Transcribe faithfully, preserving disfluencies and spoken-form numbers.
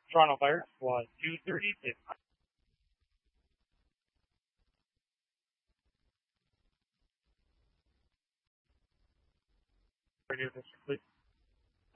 Toronto Fire, Squad two thirty-six. Radio District, please.